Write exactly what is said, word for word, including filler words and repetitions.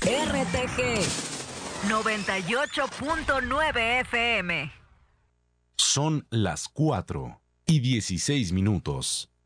R T G noventa y ocho punto nueve F M. Son las cuatro y dieciséis minutos.